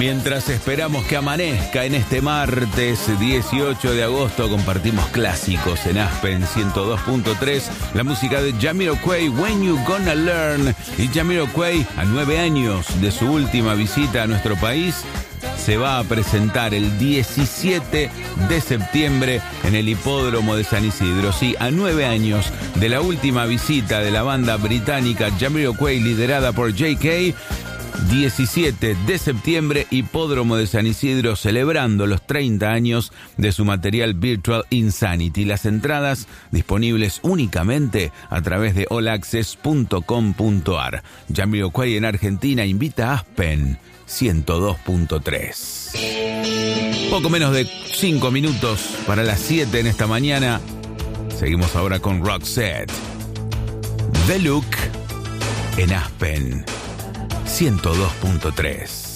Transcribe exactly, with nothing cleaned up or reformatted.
Mientras esperamos que amanezca en este martes dieciocho de agosto, compartimos clásicos en Aspen ciento dos punto tres, la música de Jamiroquai, When You Gonna Learn. Y Jamiroquai, a nueve años de su última visita a nuestro país, se va a presentar el diecisiete de septiembre en el Hipódromo de San Isidro. Sí, a nueve años de la última visita de la banda británica Jamiroquai, liderada por J K, diecisiete de septiembre, Hipódromo de San Isidro, celebrando los treinta años de su material Virtual Insanity. Las entradas disponibles únicamente a través de all access punto com punto a r. Jamiroquai en Argentina invita a Aspen ciento dos punto tres. Poco menos de cinco minutos para las siete en esta mañana. Seguimos ahora con Roxette, The Look en Aspen ciento dos punto tres.